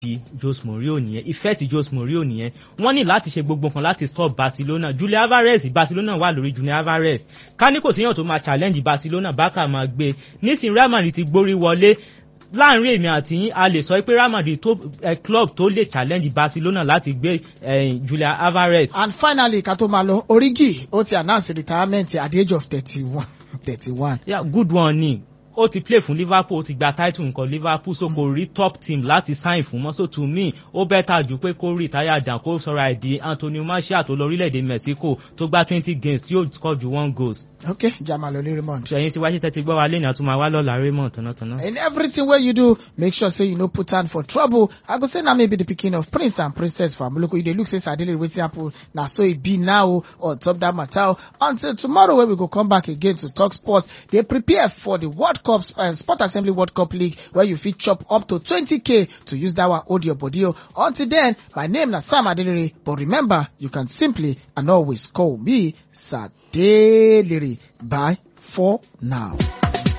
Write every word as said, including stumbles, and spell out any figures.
Jose Mourinho nìyẹn, ìfẹ́ ti Jose Mourinho nìyẹn. Wọ́n ní láti ṣe gbogbo nǹkan láti stop Barcelona. Julian Alvarez, Barcelona wà lórí Julian Alvarez. Ká ní kò síyàn tó máa challenge Barcelona, Barca máa gbé. Nísìnyí Real Madrid ti gbórí wọlé. Láàrin èmi àti yín a lè sọ pé Real Madrid tó eh, club tó lè challenge Barcelona láti gbé eh, Julian Alvarez. And finally ká tó máa lọ, Origi ó ti announce retirement at the age of thirty-one. thirty-one. Yeah, good one ni. Ó ti play fún Liverpool, ó ti gba title nǹkan Liverpool, so kò rí top team láti sign fún mọ́. So to me ó better jù pé kó retire down, kó sọ̀rọ̀ àìdí Antonio Martial tó lọ orílẹ̀-èdè Mexico tó gba twenty games tí ó score ju one goals. Okay, Jamalole Raymond. ṣẹ̀yìn tí wáṣẹ́ tẹ́tí gbọ́ wa lẹ́yìn àtúmọ̀ wá lọ́la Raymond tọ̀nàtọ̀nà. In everything wey you do, make sure say you no put hand for trouble. I go say na me be the pikin of prince and princess for Amuloko. You dey look say Sadele wetin happen, na so e be now on top that matter. Until tomorrow when we go come back again to talk sports, they prepare for the World Cup, uh, Sport Assembly World Cup League, where you fit chop up to twenty k to use that one hold your body. Until then, my name na Sam Adelere, but remember, you can simply and always call me Sadelere. Bye for now.